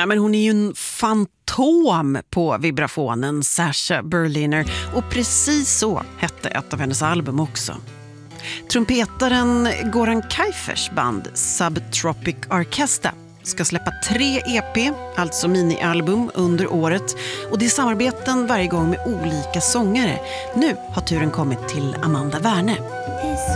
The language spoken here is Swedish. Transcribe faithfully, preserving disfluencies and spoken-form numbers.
Ja, men hon är ju en fantom på vibrafonen, Sasha Berliner. Och precis så hette ett av hennes album också. Trumpetaren Goran Kaifers band Subtropic Orchestra ska släppa tre E P, alltså minialbum, under året. Och det är samarbeten varje gång med olika sångare. Nu har turen kommit till Amanda Werner.